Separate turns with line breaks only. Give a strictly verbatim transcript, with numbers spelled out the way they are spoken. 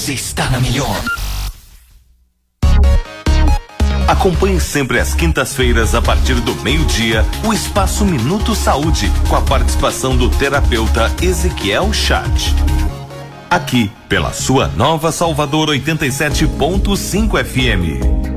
Você está na melhor.
Acompanhe sempre às quintas-feiras, a partir do meio-dia, o Espaço Minuto Saúde, com a participação do terapeuta Ezequiel Chat. Aqui, pela sua Nova Salvador oitenta e sete ponto cinco F M.